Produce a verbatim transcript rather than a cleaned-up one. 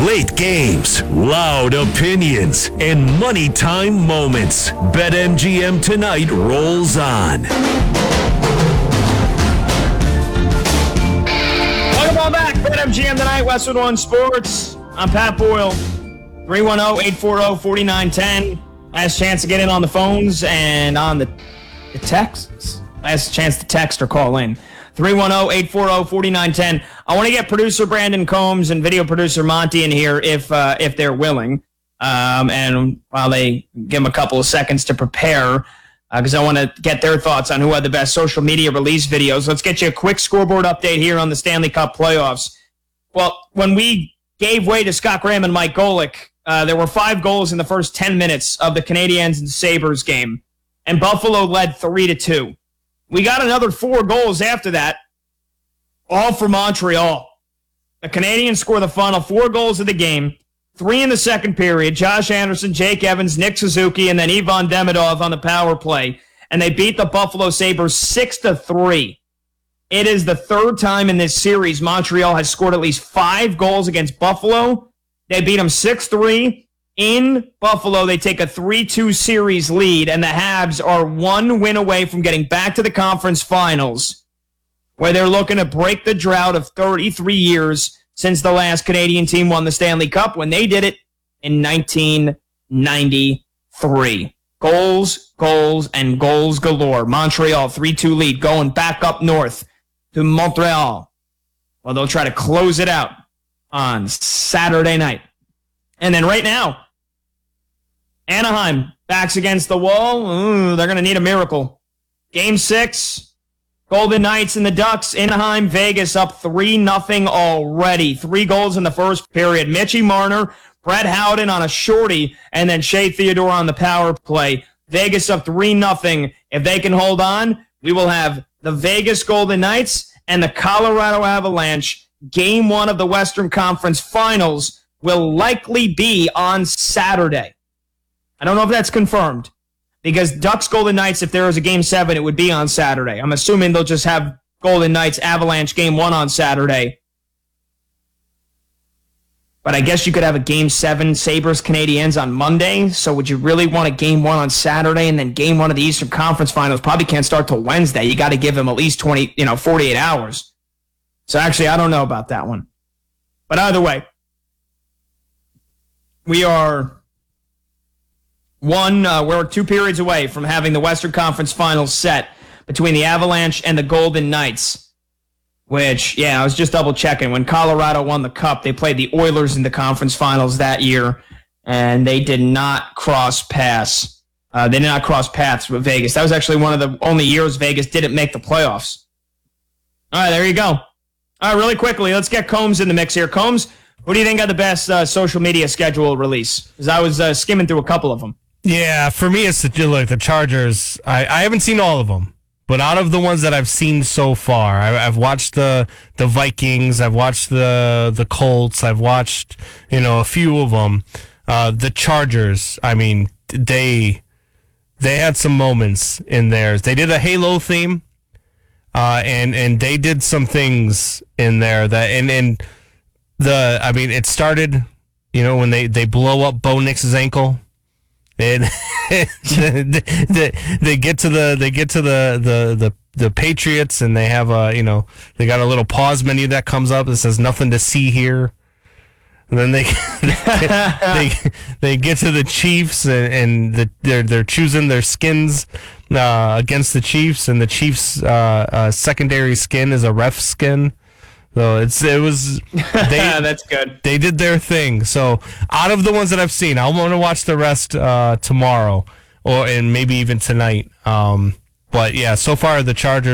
Late games, loud opinions, and money time moments. BetMGM Tonight rolls on. Welcome on back. BetMGM Tonight, Westwood One Sports. I'm Pat Boyle. three one zero, eight four zero, four nine one zero. Last chance to get in on the phones and on the, the texts. Last chance to text or call in. three one zero, eight four zero, four nine one zero. I want to get producer Brandon Combs and video producer Monty in here if uh, if they're willing. Um, and while they give them a couple of seconds to prepare, because uh, I want to get their thoughts on who had the best social media release videos. Let's get you a quick scoreboard update here on the Stanley Cup playoffs. Well, when we gave way to Scott Graham and Mike Golick, uh, there were five goals in the first ten minutes of the Canadiens and Sabres game, and Buffalo led three to two. We got another four goals after that, all for Montreal. The Canadiens score the final four goals of the game, three in the second period. Josh Anderson, Jake Evans, Nick Suzuki, and then Ivan Demidov on the power play. And they beat the Buffalo Sabres six to three. It is the third time in this series Montreal has scored at least five goals against Buffalo. They beat them six three. In Buffalo, they take a three two series lead, and the Habs are one win away from getting back to the conference finals, where they're looking to break the drought of thirty-three years since the last Canadian team won the Stanley Cup when they did it in nineteen ninety-three. Goals, goals, and goals galore. Montreal three two lead going back up north to Montreal. Well, they'll try to close it out on Saturday night. And then right now, Anaheim backs against the wall. Ooh, they're going to need a miracle. Game six. Golden Knights and the Ducks, Anaheim, Vegas up three nothing already. Three goals in the first period. Mitchie Marner, Brett Howden on a shorty, and then Shea Theodore on the power play. Vegas up three nothing. If they can hold on, we will have the Vegas Golden Knights and the Colorado Avalanche. Game one of the Western Conference Finals will likely be on Saturday. I don't know if that's confirmed. Because Ducks Golden Knights, if there was a game seven, it would be on Saturday. I'm assuming they'll just have Golden Knights Avalanche game one on Saturday. But I guess you could have a game seven Sabres Canadiens on Monday. So would you really want a game one on Saturday and then game one of the Eastern Conference Finals probably can't start till Wednesday? You got to give them at least twenty, you know, forty-eight hours. So actually, I don't know about that one. But either way, we are One, uh, we're two periods away from having the Western Conference Finals set between the Avalanche and the Golden Knights, which, yeah, I was just double-checking. When Colorado won the Cup, they played the Oilers in the conference finals that year, and they did not cross paths. Uh, they did not cross paths with Vegas. That was actually one of the only years Vegas didn't make the playoffs. All right, there you go. All right, really quickly, let's get Combs in the mix here. Combs, who do you think had the best uh, social media schedule release? Because I was uh, skimming through a couple of them. Yeah, for me, it's the, look, the Chargers. I, I haven't seen all of them, but out of the ones that I've seen so far, I, I've watched the the Vikings, I've watched the the Colts, I've watched you know a few of them. Uh, the Chargers, I mean, they they had some moments in theirs. They did a Halo theme, uh, and and they did some things in there that and and the I mean, it started, you know, when they they blow up Bo Nix's ankle. And they, they get to the they get to the, the, the, the Patriots, and they have a you know they got a little pause menu that comes up that says nothing to see here. And then they they they get to the Chiefs, and, and the, they're they're choosing their skins uh, against the Chiefs, and the Chiefs' uh, uh, secondary skin is a ref skin. So it's it was they that's good. They did their thing. So out of the ones that I've seen, I'm going to watch the rest uh, tomorrow, or and maybe even tonight. Um, but yeah, so far the Chargers.